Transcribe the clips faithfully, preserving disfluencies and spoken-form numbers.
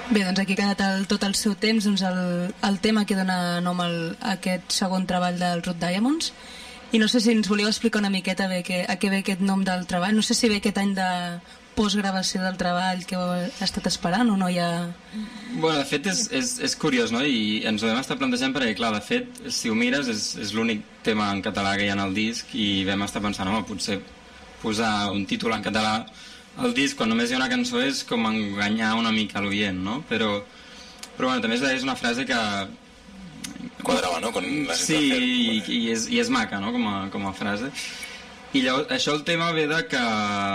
Bé, doncs aquí ha quedat el, tot el seu temps, doncs el, el tema que dona nom al, a aquest segon treball del Rude Diamonds. I no sé si ens volíeu explicar una miqueta bé que, a què ve aquest nom del treball. No sé si ve aquest any de postgravació del treball que heu estat esperant o no hi ha... Bueno, de fet és, és, és curiós, no? I ens ho vam estar plantejant perquè, clar, de fet, si ho mires, és, és l'únic tema en català que hi ha en el disc i vam estar pensant, home, potser posar un títol en català al disc quan només hi ha una cançó és com enganyar una mica l'oient, no? Però, però bueno, també és una frase que... Quadrava, no? Con la sí, i, i, és, i és maca, no? Com a, com a frase. I llavors, això el tema ve de que...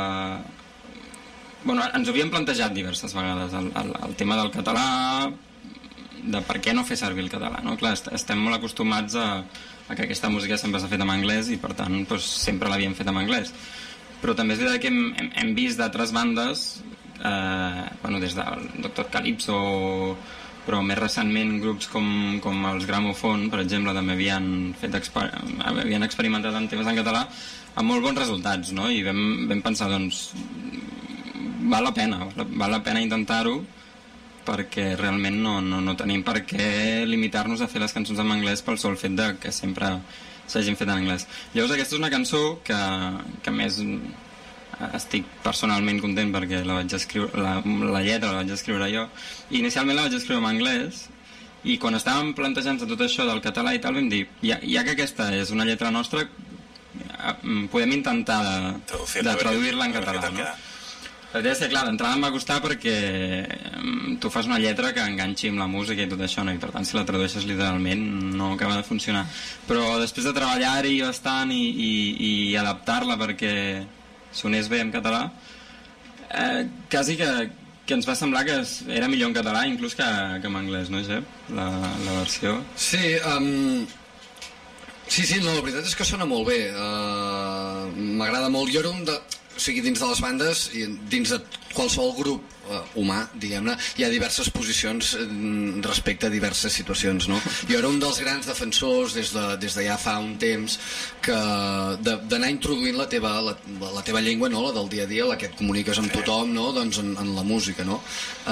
Bueno, ens ho havíem plantejat diverses vegades, el, el, el tema del català, de per què no fer servir el català, no? Clar, estem molt acostumats a, a que aquesta música sempre s'ha fet en anglès i per tant doncs, sempre l'havíem fet en anglès. Però també és veritat que hem, hem, hem vist d'altres bandes, eh, bueno, des del doctor Calypso, però més recentment grups com, com els Gramophone, per exemple, també havien, fet exper havien experimentat amb temes en català amb molt bons resultats, no? I vam, vam pensar, doncs, val la pena, val la pena intentar-ho perquè realment no, no, no tenim per què limitar-nos a fer les cançons en anglès pel sol fet de que sempre s'hagin fet en anglès. Llavors aquesta és una cançó que, que més estic personalment content perquè la, vaig escriure, la, la lletra la vaig escriure jo i inicialment la vaig escriure en anglès i quan estàvem plantejant tot això del català i tal vam dir, ja, ja que aquesta és una lletra nostra podem intentar de, de traduir-la en català, no? La veritat és que, clar, d'entrada em va costar perquè tu fas una lletra que enganxi amb la música i tot això, no? I per tant si la tradueixes literalment no acaba de funcionar. Però després de treballar-hi bastant i, i, i adaptar-la perquè sonés bé en català, eh, quasi que, que ens va semblar que era millor en català inclús que, que en anglès, no, Jep? La, la versió. Sí, um... sí, sí, no, la veritat és que sona molt bé. Uh, M'agrada molt. Jo era un de... O sigui, dins de les bandes i dins de qualsevol grup uh, humà, diguem-ne, hi ha diverses posicions mm, respecte a diverses situacions, no? Jo era un dels grans defensors des de, des de ja fa un temps que d'anar introduint la teva, la, la teva llengua, no? La del dia a dia, la que et comuniques amb tothom, no? Doncs en, en la música, no?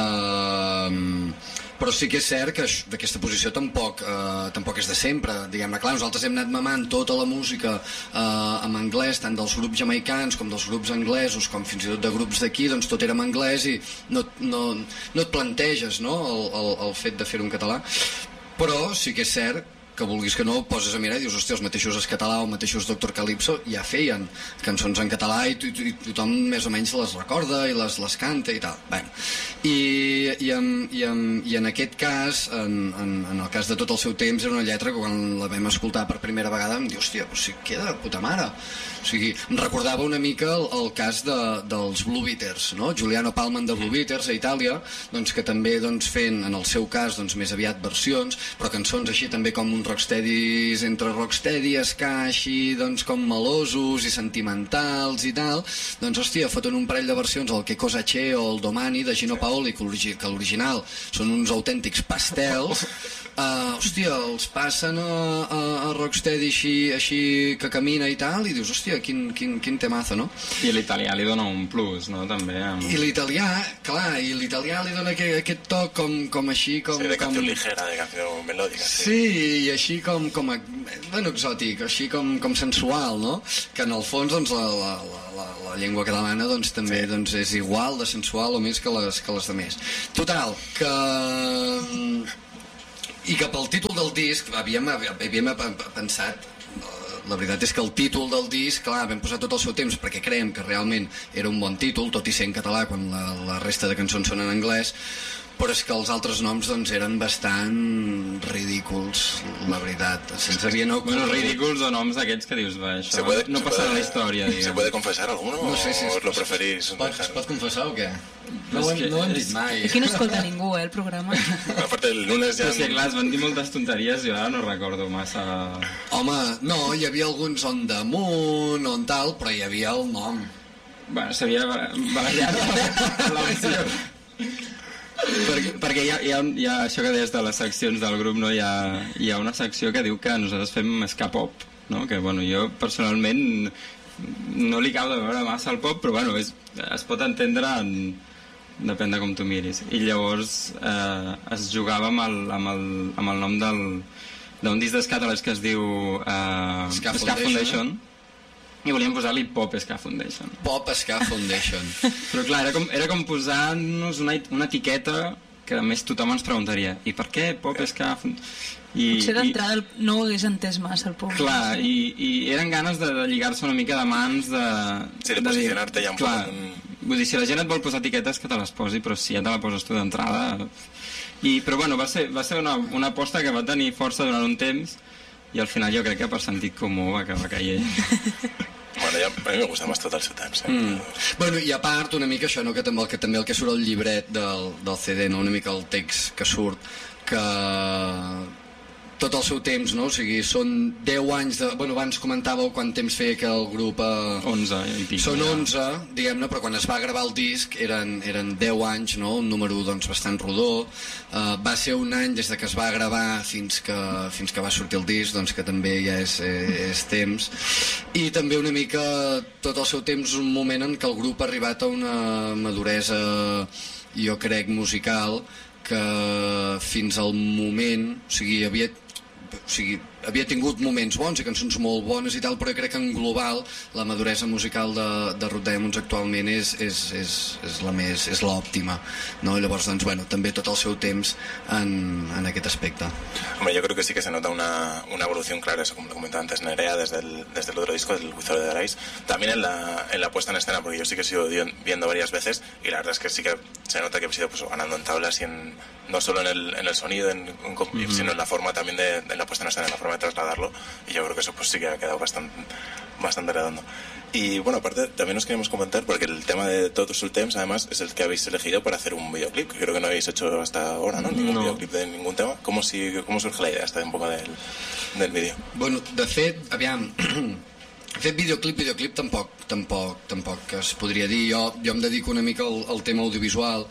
Uh, però sí que és cert que aquesta posició tampoc, eh, tampoc és de sempre, diguem-ne. Clar, nosaltres hem anat mamant tota la música eh, en anglès, tant dels grups jamaicans com dels grups anglesos, com fins i tot de grups d'aquí, doncs tot era en anglès i no, no, no et planteges, no?, el, el, el fet de fer-ho en català. Però sí que és cert que vulguis que no, poses a mirar i dius, hòstia, els mateixos Escatalà o els mateixos doctor Calypso ja feien cançons en català i, i, i tothom més o menys les recorda i les, les canta i tal. Bueno, i, i, en, i, en, i en aquest cas, en, en, en el cas de Tot el seu temps, era una lletra que quan la vam escoltar per primera vegada em diu, hòstia, o sigui, queda de puta mare. O sigui, em recordava una mica el, el cas de, dels Blue Beaters, no? Giuliano Palman de Blue Beaters a Itàlia, doncs, que també doncs, fent, en el seu cas, doncs, més aviat versions, però cançons així també com un rocksteadies, entre rocksteady, ska, així, doncs, com melosos i sentimentals i tal, doncs, hòstia, foten un parell de versions, el Che Cosa C'è o el Domani de Gino Paoli, que l'original són uns autèntics pastels. Uh, hòstia, els passen a, a, a rocksteady així, així que camina i tal, i dius, hòstia, quin, quin, quin temazo, no? I l'italià li dona un plus, no?, també. Amb... I l'italià, clar, i l'italià li dona aquest, aquest toc com, com així, com... Sí, de canció com... ligera, de canció melòdica. Sí, sí, i així com, com bueno, exòtic, així com, com sensual, no? Que en el fons, doncs, la, la, la, la, la llengua catalana, doncs, també sí. doncs, és igual de sensual o més que les, que les de més. Total, que... I que pel títol del disc havíem, havíem pensat, la veritat és que el títol del disc, clar, vam posar tot el seu temps perquè creiem que realment era un bon títol, tot i ser en català quan la, la resta de cançons són en anglès, però és que els altres noms doncs, eren bastant ridículs, la veritat. Se'ns havia no... Bueno, ridículs o noms d'aquests que dius, va, això puede, no passarà a la història, diguem. ¿Se puede confesar alguno no sé si o lo preferís? Pot, es pot confessar o què? No, ho hem, no ho hem dit mai. Aquí no escolta ningú, eh, el programa. Aparte el lunes ja... Però és que clar, es van dir moltes tonteries i jo ara no recordo massa... Home, no, hi havia alguns on damunt, on tal, però hi havia el nom. Bueno, s'havia barallat l'opció. perquè, perquè hi ha, hi, ha, hi ha això que deies de les seccions del grup, no? Hi ha, hi ha una secció que diu que nosaltres fem ska pop, no? Que bueno, jo personalment no li acabo de veure massa el pop, però bueno, és, es pot entendre en, depèn de com tu miris. I llavors eh, es jugava amb el, amb el, amb el nom del d'un disc d'escàtales que es diu eh, Ska Ska Foundation, Foundation, i volíem posar-li Pop Ska Foundation. Pop Ska Foundation. Però clar, era com, era com posar-nos una, una etiqueta que a més tothom ens preguntaria, i per què Pop Ska Foundation? I, Potser d'entrada el- no ho hagués entès massa el públic. clar, i, i eren ganes de, de lligar-se una mica de mans, de... Sí, de dir- posicionar-te ja un clar, poc en- vull dir, si la gent et vol posar etiquetes, que te les posi, però si ja te la poses tu d'entrada... I, però bueno, va ser, va ser una, una aposta que va tenir força durant un temps, i al final jo crec que per sentit comú va acabar caient. Bueno, ja, a mi me gusta més tot el seu temps. Eh? Mm. Bueno, i a part, una mica això, no? que també, el que, també el que surt al llibret del, del C D, no? Una mica el text que surt, que tot el seu temps, no? O sigui, són deu anys de... Bueno, abans comentàveu quant temps feia que el grup... Eh, onze i pico. són ja. onze, diguem-ne, però quan es va gravar el disc eren, eren deu anys, no? Un número doncs, bastant rodó. Uh, va ser un any des de que es va gravar fins que, fins que va sortir el disc, doncs que també ja és, eh, és temps. I també una mica tot el seu temps un moment en què el grup ha arribat a una maduresa, jo crec, musical, que fins al moment, o sigui, havia... O sigui, havia tingut moments bons i cançons molt bones i tal, però crec que en global la maduresa musical de, de Rude Diamonds actualment és, és, és, és la més, és l'òptima, no? Llavors, doncs, bueno, també tot el seu temps en, en aquest aspecte. Hombre, yo creo que sí que se nota una, una evolución clara, eso como lo comentaba antes Nerea, desde el, desde el otro disco, del Wizard of the Rise. También en la, en la puesta en escena, porque yo sí que he sido viendo varias veces, y la verdad es que sí que se nota que he sido pues, ganando en tablas y en, no solo en el, en el sonido, en, en, uh-huh. sino en la forma también de, de la puesta en escena, en la forma de trasladarlo, y yo creo que eso pues sí que ha quedado bastante, bastante redondo. Y bueno, aparte también nos queremos comentar, porque el tema de Todos sus Temps además es el que habéis elegido para hacer un videoclip, que creo que no habéis hecho hasta ahora, ¿no? Ningún No. videoclip de ningún tema. ¿Cómo, si, cómo surge la idea esta un poco del, del vídeo? Bueno, de fet, aviam, de fet, videoclip, videoclip tampoc, tampoc, tampoc es podria dir. Jo, jo em dedico una mica al, al tema audiovisual,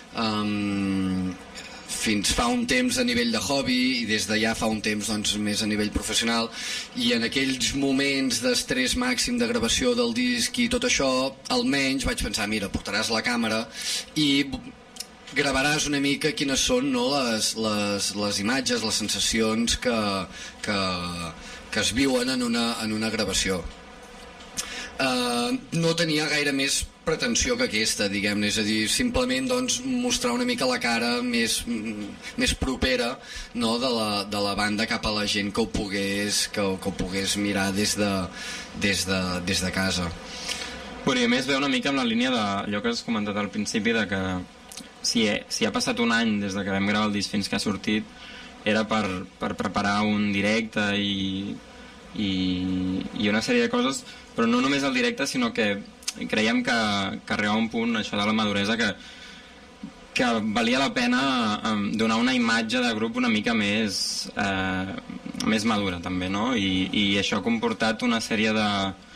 um, fins fa un temps a nivell de hobby i des de ja fa un temps doncs, més a nivell professional, i en aquells moments d'estrès màxim de gravació del disc i tot això, almenys vaig pensar, mira, portaràs la càmera i gravaràs una mica quines són, no, les, les, les imatges, les sensacions que, que, que es viuen en una, en una gravació. Uh, no tenia gaire més pretensió que aquesta, diguem-ne, és a dir, simplement doncs, mostrar una mica la cara més, més propera, no, de, la, de la banda cap a la gent que ho pogués, que, que ho pogués mirar des de, des de, des de casa. Però i a més ve una mica amb la línia d'allò que has comentat al principi, de que si, he, si ha passat un any des de que vam gravar el disc fins que ha sortit, era per, per preparar un directe i, i, i una sèrie de coses, però no només el directe, sinó que creiem que, que arribava un punt, això de la maduresa, que, que valia la pena eh, donar una imatge de grup una mica més, eh, més madura també, no? I, i això ha comportat una sèrie de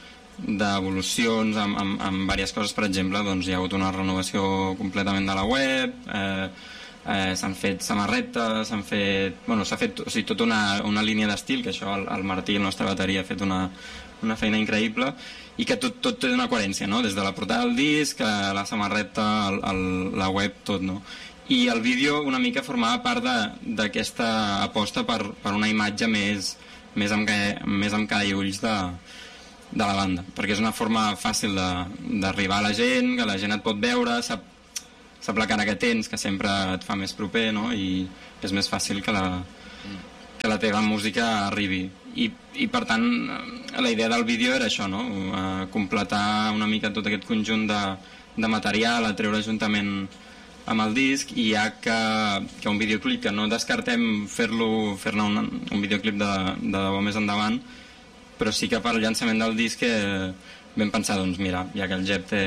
d'evolucions amb, amb, amb diverses coses. Per exemple, doncs, hi ha hagut una renovació completament de la web, eh, eh, s'han fet samarretes, s'han fet, bueno, s'ha fet, o sigui, tota una, una línia d'estil, que això el, el Martí, el nostre bateria, ha fet una, una feina increïble, i que tot, tot té una coherència, no? Des de la portada del disc, la samarreta, el, el, la web, tot, no? I el vídeo una mica formava part d'aquesta aposta per, per una imatge més, més, amb, més amb cada ulls de, de la banda, perquè és una forma fàcil d'arribar a la gent, que la gent et pot veure, sap, sap la cara que tens, que sempre et fa més proper, no? I és més fàcil que la, que la teva música arribi. I, i per tant, la idea del vídeo era això, no? Uh, completar una mica tot aquest conjunt de, de material, a treure juntament amb el disc, i ja que, que un videoclip, que no descartem fer-lo, fer-ne un, un videoclip de, de debò més endavant, però sí que per llançament del disc eh, vam pensar, doncs mira, ja que el Jep té,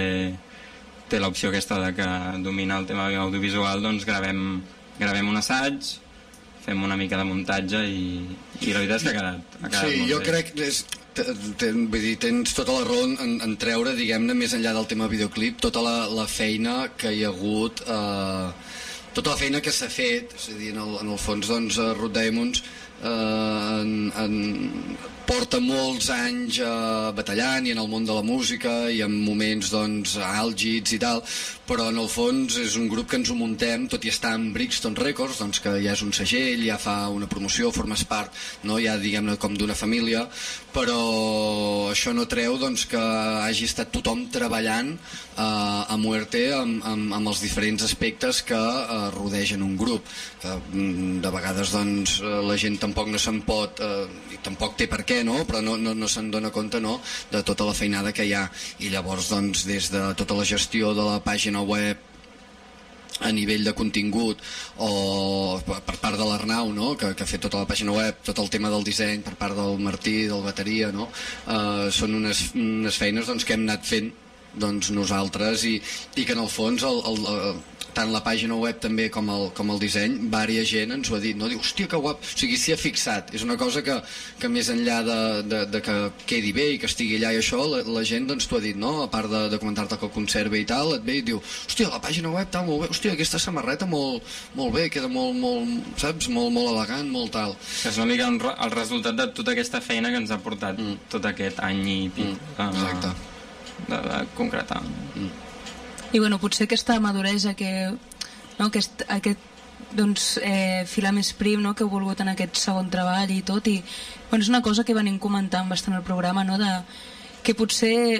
té l'opció aquesta de que domina el tema audiovisual, doncs gravem, gravem un assaig, fem una mica de muntatge i, i la veritat és que ha quedat, ha quedat sí, molt jo bé. crec que és, te, te, vull dir, tens tota la raó en, en treure, diguem-ne, més enllà del tema videoclip, tota la, la feina que hi ha hagut, eh, tota la feina que s'ha fet, és a dir, en el, en el fons, doncs, a Rude Diamonds, eh, en, en, porta molts anys eh, batallant i en el món de la música i en moments doncs àlgids i tal, però en el fons és un grup que ens ho muntem, tot i estar en Brixton Records, doncs que ja és un segell, ja fa una promoció, formes part, no? Ja diguem-ne com d'una família, però això no treu doncs que hagi estat tothom treballant eh, a muerte amb, amb, amb els diferents aspectes que eh, rodegen un grup, que de vegades doncs la gent tampoc no se'n pot eh, i tampoc té per què, no? Però no, no, no se'n dona compte, no? De tota la feinada que hi ha, i llavors doncs des de tota la gestió de la pàgina web a nivell de contingut o per part de l'Arnau, no? que, que ha fet tota la pàgina web, tot el tema del disseny per part del Martí, del bateria, no? eh, són unes, unes feines doncs, que hem anat fent doncs, nosaltres i, i que en el fons el, el, el, tant la pàgina web també com el, com el disseny, vària gent ens ho ha dit, no? Diu, hòstia, que guap, o sigui, s'hi ha fixat, és una cosa que, que més enllà de, de, de que quedi bé i que estigui allà i això, la, la gent doncs t'ho ha dit, no? A part de, de comentar-te que el concert bé i tal, et ve i diu, hòstia, la pàgina web tal, molt bé, hòstia, aquesta samarreta molt, molt bé, queda molt, molt, saps, molt, molt elegant, molt tal. És una mica el resultat de tota aquesta feina que ens ha portat mm. tot aquest any i pic mm. uh, exacte. De, de concretar. Mm. I bueno, potser aquesta maduresa que, no, aquest, aquest doncs, eh, filar més prim, no, que heu volgut en aquest segon treball i tot, i bueno, és una cosa que venim comentant bastant al programa, no, de, que potser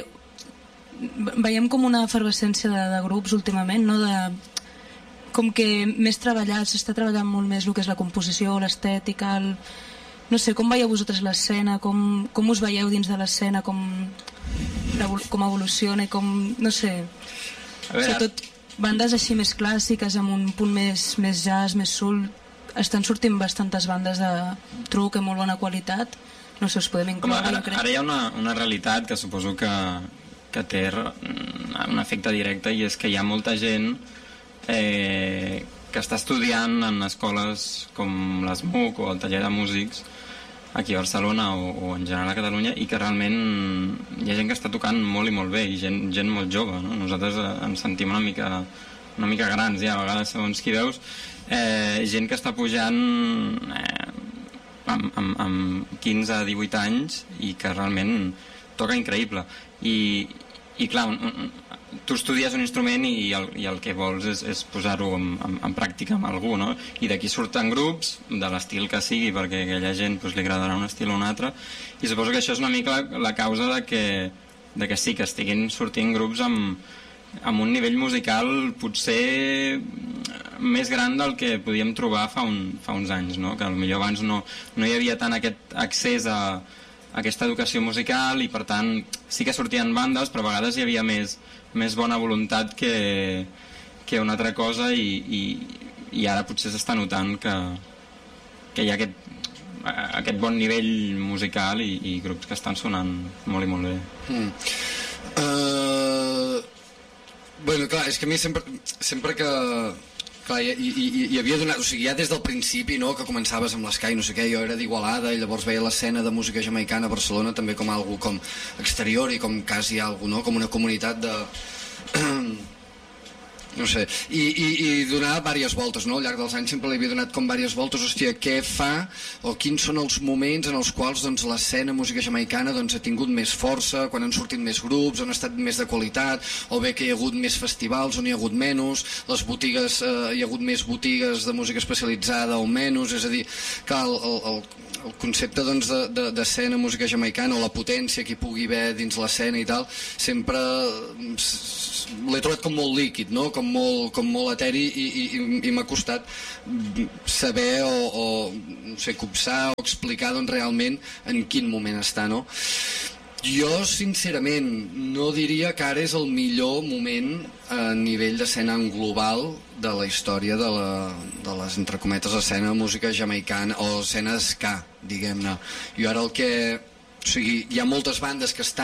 veiem com una efervescència de, de grups últimament, no, de, com que més treballat, s'està treballant molt més el que és la composició, l'estètica, el, no sé, com veieu vosaltres l'escena, com, com us veieu dins de l'escena, com, com evoluciona i com, no sé... Sobretot bandes així més clàssiques amb un punt més, més jazz, més soul, estan sortint bastantes bandes de truc amb molt bona qualitat, no sé, us podem incloure. Home, ara, ara hi ha una, una realitat que suposo que, que té un efecte directe, i és que hi ha molta gent eh, que està estudiant en escoles com l'ESMUC o el taller de músics aquí a Barcelona o, o en general a Catalunya, i que realment hi ha gent que està tocant molt i molt bé, i gent, gent molt jove, no? Nosaltres ens sentim una mica, una mica grans ja, a vegades segons qui veus, eh, gent que està pujant eh, amb, amb, amb quinze a divuit anys i que realment toca increïble, i, i clar, un, un, tu estudies un instrument i el, i el que vols és, és posar-ho en, en, en pràctica amb algú, no? I d'aquí surten grups de l'estil que sigui, perquè a aquella gent doncs, li agradarà un estil o un altre, i suposo que això és una mica la, la causa de que, de que sí, que estiguin sortint grups amb, amb un nivell musical potser més gran del que podíem trobar fa, un, fa uns anys, no? Que potser abans no, no hi havia tant aquest accés a, a aquesta educació musical, i per tant sí que sortien bandes, però a vegades hi havia més més bona voluntat que, que una altra cosa, i, i, i ara potser s'està notant que, que hi ha aquest, aquest bon nivell musical i, i grups que estan sonant molt i molt bé. Mm. Uh, bueno, clar, és que a mi sempre, sempre que... Clar, i, i, i havia donat, o sigui, ja des del principi, no, que començaves amb l'Sky, no sé què, jo era d'Igualada i llavors veia l'escena de música jamaicana a Barcelona també com algo com exterior i com quasi algo, no, com una comunitat de... no sé, i, i, i donar diverses voltes, no? Al llarg dels anys sempre li havia donat com diverses voltes, hòstia, què fa o quins són els moments en els quals doncs, l'escena música jamaicana doncs, ha tingut més força, quan han sortit més grups, on ha estat més de qualitat, o bé que hi ha hagut més festivals on hi ha hagut menys, les botigues, eh, hi ha hagut més botigues de música especialitzada o menys, és a dir, que el, el, el el concepte doncs, de, d'escena de, música jamaicana, o la potència que hi pugui haver dins l'escena i tal, sempre l'he trobat com molt líquid, no? com, molt, com molt eteri, i, i, i m'ha costat saber o, o no sé, copsar o explicar doncs, realment en quin moment està, no? Jo, sincerament, no diria que ara és el millor moment a nivell d'escena en global de la història de, la, de les, entre cometes, escena de música jamaicana o escena ska, diguem-ne. Jo ara el que... O sigui, hi ha moltes bandes que estan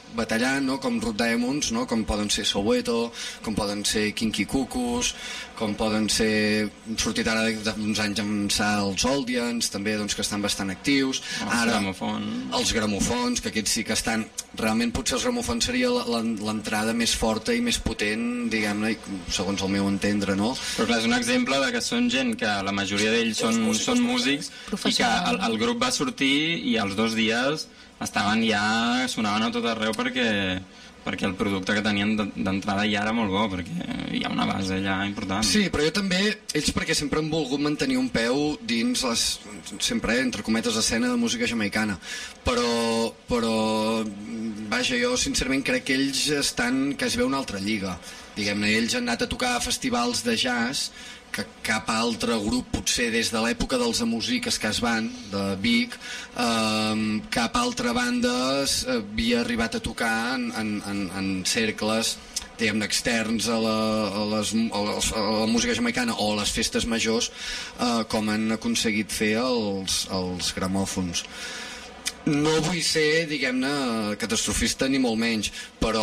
batallant, no? Com Rude Diamonds, no? Com poden ser Soweto, com poden ser Kinky Cuckoos, com poden ser, sortit ara d'uns anys amb els Oldians, també, doncs, que estan bastant actius. Els ara, gramofons. Els gramofons, que aquests sí que estan... Realment potser els gramofons seria l'entrada més forta i més potent, diguem-ne, segons el meu entendre, no? Però clar, és un exemple de que són gent que la majoria d'ells són, músics, són músics i que el, el grup va sortir i als dos dies estaven ja, sonaven a tot arreu perquè, perquè el producte que tenien d'entrada ja era molt bo, perquè hi ha una base ja important. Sí, però jo també, ells perquè sempre han volgut mantenir un peu dins les, sempre, eh, entre cometes, escena de música jamaicana, però, però vaja, jo sincerament crec que ells estan, que es veu una altra lliga, diguem-ne, ells han anat a tocar a festivals de jazz que cap altre grup, potser des de l'època dels Amusiques que es van, de Vic, eh, cap altra banda havia arribat a tocar en, en, en, en cercles diguem-ne externs a la, a, les, a, les, a la música jamaicana o a les festes majors, eh, com han aconseguit fer els, els gramòfons. No vull ser, diguem-ne, catastrofista ni molt menys, però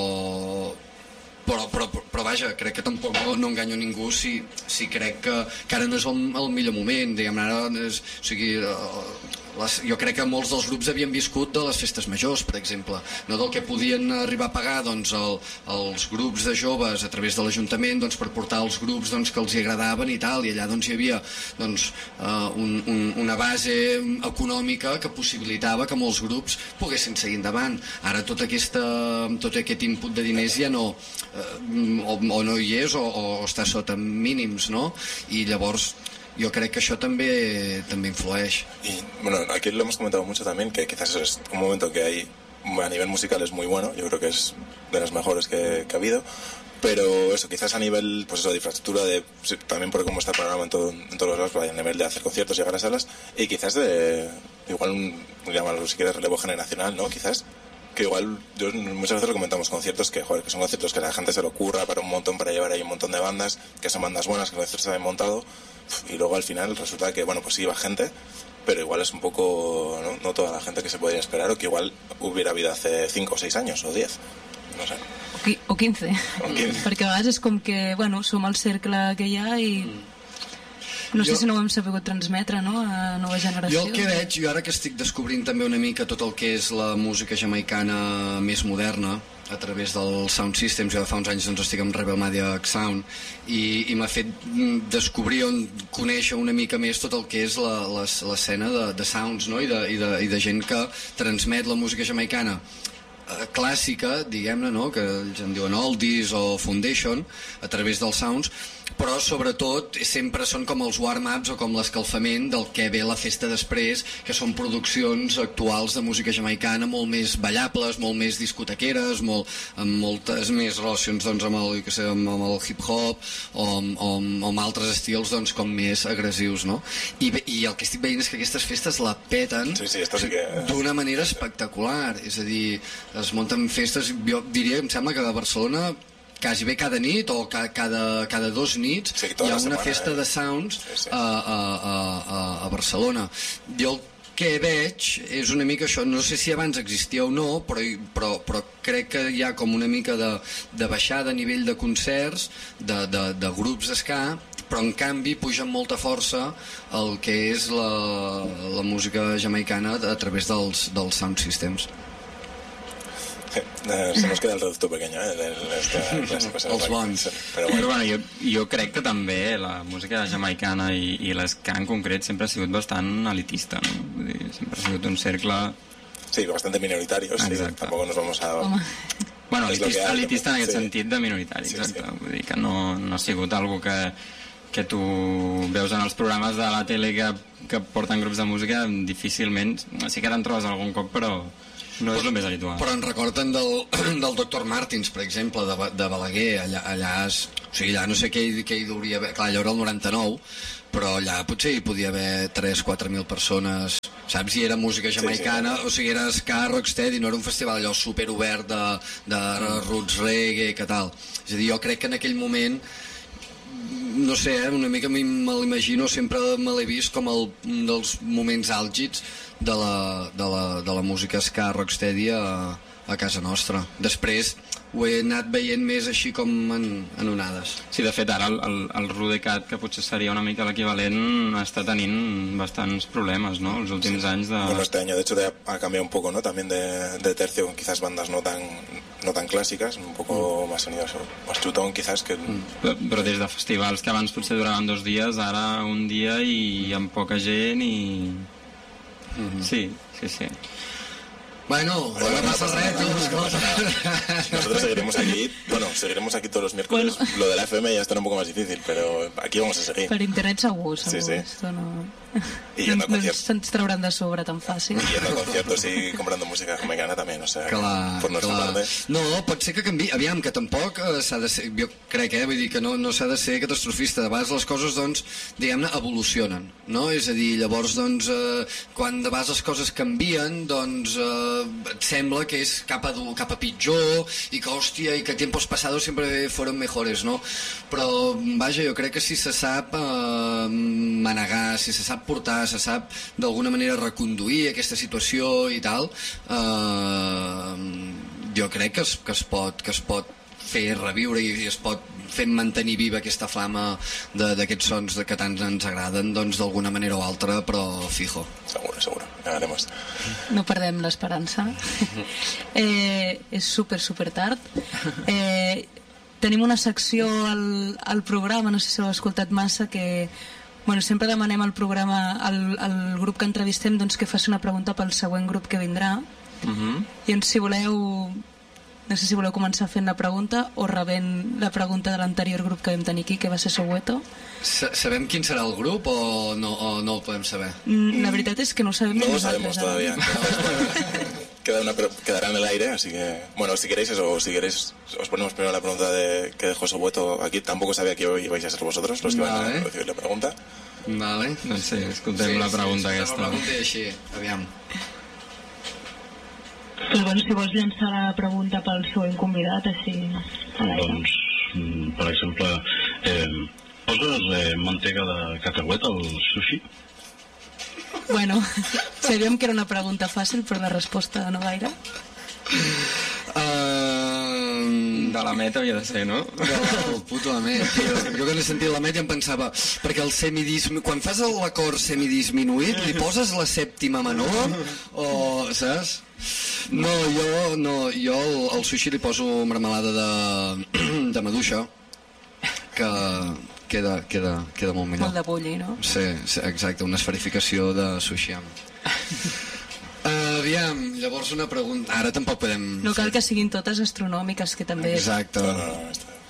Però, però, però vaja, crec que tampoc no, no enganyo ningú si, si crec que, que ara no és el, el millor moment, diguem-ne, ara és, o sigui, les, jo crec que molts dels grups havien viscut de les festes majors, per exemple, no del que podien arribar a pagar doncs, el, els grups de joves a través de l'Ajuntament doncs, per portar els grups doncs, que els hi agradaven i tal, i allà doncs, hi havia doncs, uh, un, un, una base econòmica que possibilitava que molts grups poguessin seguir endavant. Ara tot, aquesta, tot aquest input de diners ja no, uh, o, o no hi és o, o està sota mínims, no? I llavors yo creo que eso también, también influye. Y bueno, aquí lo hemos comentado mucho también, que quizás es un momento que hay a nivel musical es muy bueno, yo creo que es de las mejores que, que ha habido, pero eso, quizás a nivel pues eso, de infraestructura, de, también por cómo está el programa en, todo, en todos los lados, a nivel de hacer conciertos, llegar a salas, y quizás de, igual un, llamarlo si quieres, relevo generacional, ¿no? Quizás, que igual, yo muchas veces lo comentamos, conciertos que, joder, que son conciertos que la gente se lo curra para un montón, para llevar ahí un montón de bandas, que son bandas buenas, que los conciertos se han montado, y luego al final resulta que, bueno, pues sí iba gente, pero igual es un poco, ¿no? No toda la gente que se podría esperar, o que igual hubiera habido hace cinco o seis años, o diez, no sé. O quinze. O quinze. Perquè a vegades és com que, bueno, som el cercle que hi ha i... No sé jo, si no ho hem sabut transmetre, no?, a nova generació. Jo el que veig, jo ara que estic descobrint també una mica tot el que és la música jamaicana més moderna, a través dels sound systems, jo de fa uns anys doncs, estic amb Rebel Maniac Sound, i, i m'ha fet descobrir, on conèixer una mica més tot el que és l'escena de, de sounds, no?, I de, i, de, i de gent que transmet la música jamaicana clàssica, diguem-ne, no?, que ells en diuen oldies o foundation, a través dels sounds, però sobretot sempre són com els warm-ups o com l'escalfament del que ve la festa després, que són produccions actuals de música jamaicana molt més ballables, molt més discotequeres, molt, amb moltes més relacions doncs, amb, el, que sé, amb el hip-hop o, o, o amb altres estils doncs, com més agressius, no? I, I el que estic veient és que aquestes festes la peten sí, sí, sí que... d'una manera espectacular, és a dir, es munten festes, jo diria, em sembla que a Barcelona quasi bé cada nit o ca, cada, cada dos nits sí, hi ha una setmana, festa eh? de sounds sí, sí. A, a, a, a Barcelona. Jo el que veig és una mica això, no sé si abans existia o no, però, però, però crec que hi ha com una mica de, de baixada a nivell de concerts, de, de, de grups d'esca, però en canvi puja amb molta força el que és la, la música jamaicana a través dels, dels sound systems. Eh, se nos queda el reducto pequeño, eh? El, el, el, els bons. Però bueno, però bueno jo, jo crec que també la música jamaicana i, i l'esca en concret sempre ha sigut bastant elitista, no? Vull dir, sempre ha sigut un cercle... Sí, bastante minoritario, sí, tampoco nos vamos a... Home. Bueno, elitista, elitista en aquest sí. sentit de minoritari, sí, exacte. Sí. Vull dir que no, no ha sigut algo que, que tu veus en els programes de la tele que, que porten grups de música, difícilment, sí que te'n trobes algun cop, però... no és el més habitual. Però en recorden del, del doctor Martins, per exemple, de, de Balaguer, allà, allà, és, o sigui, allà no sé què, què hi hauria haver, clar, allà era el noranta-nou, però allà potser hi podia haver tres o quatre mil persones, saps? I era música jamaicana, sí, sí. O sigui, era ska, rocksteady, no era un festival allò superobert de, de roots reggae, que tal. És a dir, jo crec que en aquell moment, no sé, eh, una mica me l'imagino, sempre me l'he vist com el, un dels moments àlgids de la, de la, de la música ska rocksteady a, a casa nostra. Després ho he anat veient més així com en, en onades. Sí, de fet, ara el, el, el Rudecat, que potser seria una mica l'equivalent, està tenint bastants problemes, ¿no? Els últims anys de... Bueno, este año de hecho ha cambiado un poco, ¿no? También de, de tercio, con quizás bandas no tan, no tan clásicas, un poco mm. más sonido, más chutón quizás que... Mm. Però, però des de festivals que abans potser duraven dos dies, ara un dia i amb poca gent i... Mm-hmm. Sí, sí, sí. Bueno, ahora pasa reto. Nosotros seguiremos aquí, bueno, seguiremos aquí todos los miércoles. Bueno. Lo de la F M ya estará un poco más difícil, pero aquí vamos a seguir. Per internet segur, segur. Sí, sí. Esto no... Y yendo a no conciertos. Se'ns trauran de sobre tan fàcil. Y yendo a conciertos y comprando música jamaicana también, o sea, clar, por nuestra clar. parte. No, pot ser que canvi. Aviam, que tampoc eh, s'ha de ser, jo crec, eh, vull dir que no, no s'ha de ser catastrofista. De vegades les coses, doncs, diguem-ne, evolucionen, no? És a dir, llavors, doncs, eh, quan de vegades les coses canvien, doncs, eh, et sembla que és cap a, cap a pitjor i que, hòstia, i que tiempos pasados sempre foren mejores, no? Però, vaja, jo crec que si se sap eh, manegar, si se sap portar, se sap d'alguna manera reconduir aquesta situació i tal, eh, jo crec que es, que es pot, que es pot fer reviure i es pot fer mantenir viva aquesta flama d'aquests sons que tant ens agraden, doncs d'alguna manera o altra, però fijo. Seguro, seguro, ya haremos. No perdem l'esperança. eh, és super, super tard. Eh, tenim una secció al, al programa, no sé si ho heu escoltat massa, que bueno, sempre demanem al programa, al, al grup que entrevistem, doncs, que faci una pregunta pel següent grup que vindrà. Uh-huh. I doncs, si voleu, no sé si voleu començar fent la pregunta o rebent la pregunta de l'anterior grup que vam tenir aquí, que va ser Soweto. Sabem quin serà el grup o no, o no ho podem saber? Mm, la veritat és que no ho sabem. No lo sabemos todavía. Queda una, quedará en el aire, así que... Bueno, si queréis eso, si queréis, os ponemos primero la pregunta de que dejó Soweto aquí. Tampoco sabía que hoy ibais a ser vosotros los que vale. van a recibir la pregunta. Vale. Doncs sí, escoltem sí, la pregunta sí, aquesta. La pregunta és així, aviam. Però bueno, si vols llançar la pregunta pel següent convidat, així... Doncs, per exemple, eh, poses eh, mantega de cacauet al sushi? Bueno, sabíem que era una pregunta fàcil, però la resposta no gaire. Uh, de la Met havia de ser, no? De la puto la Met, tio. Jo que n'he sentit la Met ja em pensava, perquè el semidisminuït, quan fas l'acord semidisminuït, li poses la sèptima menor o, saps? No, jo, no, jo al, al sushi li poso marmelada de, de maduixa, que queda, queda, queda molt millor. Molt de bulli, no? Sí, sí, exacte, una esferificació de sushi. Uh, aviam, llavors una pregunta. Ara tampoc podem... No cal fer... que siguin totes astronòmiques, que també... Exacte. No, no, no, està...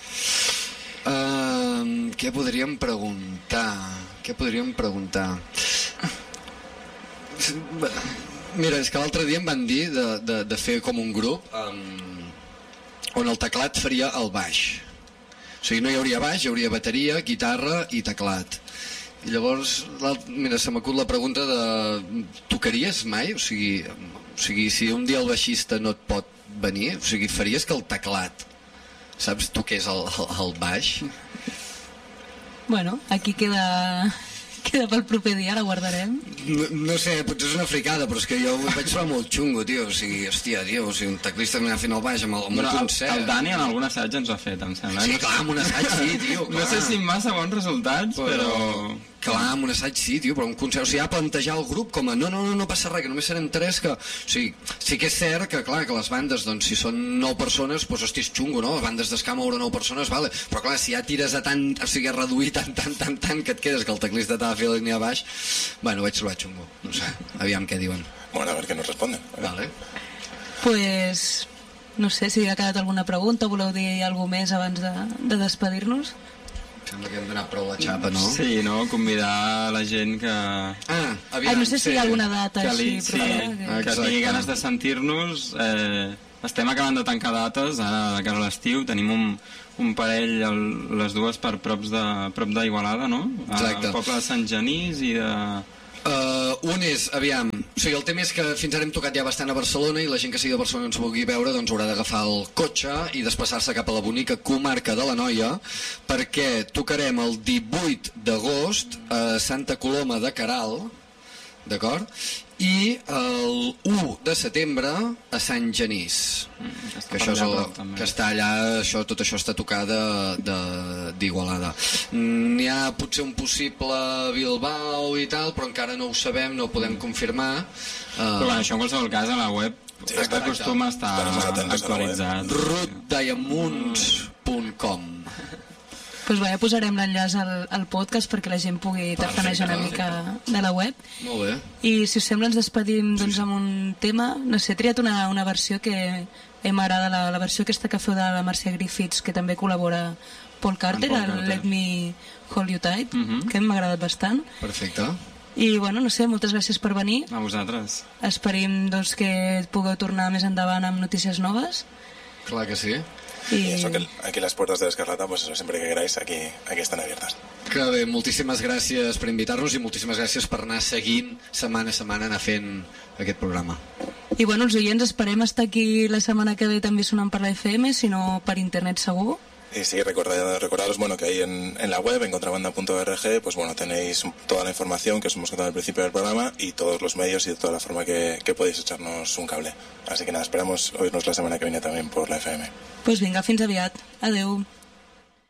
uh, què podríem preguntar? Què podríem preguntar? Mira, és que l'altre dia em van dir de, de, de fer com un grup um, on el teclat faria el baix. O sigui, no hi hauria baix, hi hauria bateria, guitarra i teclat. I llavors, mira, se m'acut la pregunta de... Tocaries mai? O sigui, o sigui, si un dia el baixista no et pot venir, o sigui, faries que el teclat, saps, toqués el, el, el baix? Bueno, aquí queda... Queda pel proper dia, la guardarem. No, no sé, potser és una fricada, però és que jo ho vaig trobar molt xungo, tio. O sigui, hòstia, tio, o sigui, un teclista que m'ha fent el baix amb, el, amb bueno, un concert. El Dani en algun assaig ens ho ha fet, em sembla. Sí, clar, amb un assaig sí, tio, clar. No sé si amb massa bons resultats, però... però... Clar, amb un assaig sí, tio, però un concert... O sigui, ja plantejar el grup com a no, no, no, no passa res, que només serem tres, que... O sigui, sí que és cert que, clar, que les bandes, doncs, si són nou persones, doncs, hosti, és xungo, no? Les bandes d'esca moure nou persones, vale. Però, clar, si ja tires a tant... O sigui, a reduir tant, tant, tant, tant, que et quedes que el teclista t'ha de fer la línia baix... Bueno, ho vaig trobar xungo. No sé, aviam què diuen. Bueno, a veure què nos responden. Vale. Pues... No sé si ha quedat alguna pregunta, voleu dir alguna més abans de, de despedir-nos? Sembla que hem donat prou la xapa, no? Sí, no? Convidar la gent que... Ah, aviam. Ai, no sé si sí, hi ha alguna data que així. li, sí, Però... que tingui ganes de sentir-nos. Eh, estem acabant de tancar dates, ara de cara a l'estiu. Tenim un, un parell, el, les dues per props de, prop d'Igualada, no? Exacte. Al poble de Sant Genís i de... Uh, un és, aviam, o sigui, el tema és que fins ara hem tocat ja bastant a Barcelona i la gent que sigui de Barcelona ens vulgui veure doncs haurà d'agafar el cotxe i desplaçar-se cap a la bonica comarca de l'Anoia, perquè tocarem el divuit d'agost a Santa Coloma de Queralt, d'acord? i el u de setembre a Sant Genís, Mm, que, això és el, que està allà, això, tot això està tocat d'Igualada. N'hi ha potser un possible Bilbao i tal, però encara no ho sabem, no ho podem confirmar. Però bueno, això en qualsevol cas a la web Sí, sí, acostuma a estar actualitzat. root diamonds punt com. Pues bé, ja posarem l'enllaç al, al podcast perquè la gent pugui tafanejar una mica de la web. Molt bé. I si us sembla ens despedim doncs, amb un tema. No sé, he triat una, una versió que eh, m'agrada, la, la versió aquesta que feu de la Marcia Griffiths, que també col·labora Paul Carter, Paul el Carter. Let Me Hold You Tight, Mhm. que m'ha agradat bastant. Perfecte. I bueno, no sé, moltes gràcies per venir. A vosaltres. Esperem doncs, que pugueu tornar més endavant amb notícies noves. Clar que sí. I, Y eso, que aquí las puertas de Escarlata, pues eso, siempre que queráis, aquí, aquí están abiertas. Que bé, moltíssimes gràcies per invitar-nos i moltíssimes gràcies per anar seguint setmana a setmana, anar fent aquest programa. I bueno, els oients esperem estar aquí la setmana que ve també sonant per la F M, si no per internet segur. Y sí, recordad, recordaros bueno, que ahí en, en la web, en contrabanda punto org, pues bueno, tenéis toda la información que os hemos contado al principio del programa y todos los medios y de toda la forma que, que podéis echarnos un cable. Así que nada, esperamos oírnos la semana que viene también por la F M. Doncs pues vinga, fins aviat. Adeu.